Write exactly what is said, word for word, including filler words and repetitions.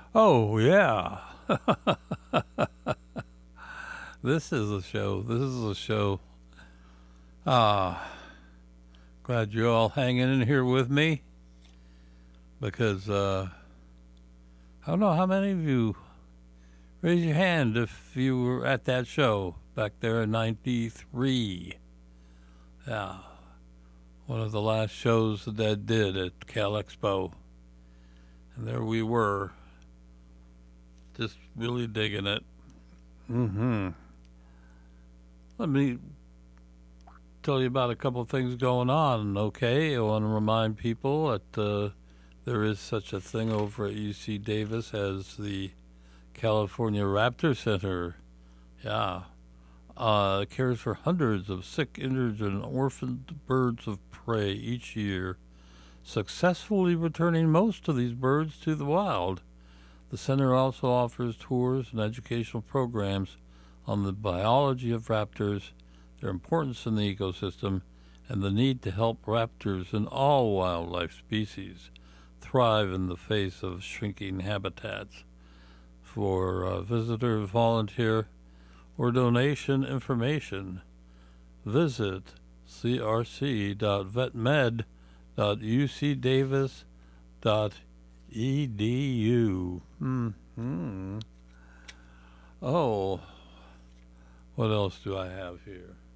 Oh, yeah. This is a show. This is a show. Ah, glad you're all hanging in here with me because uh, I don't know how many of you raise your hand if you were at that show back there in ninety-three. Yeah, one of the last shows that I did at Cal Expo. And there we were, just really digging it. Mm-hmm. Let me tell you about a couple of things going on, okay? I want to remind people that uh, there is such a thing over at U C Davis as the California Raptor Center. Yeah. Uh, cares for hundreds of sick, injured, and orphaned birds of prey each year, successfully returning most of these birds to the wild. The center also offers tours and educational programs on the biology of raptors, their importance in the ecosystem, and the need to help raptors and all wildlife species thrive in the face of shrinking habitats. For uh, visitor, volunteer, or donation information, visit c r c dot vet med dot u c davis dot e d u. Mm-hmm. Oh, what else do I have here?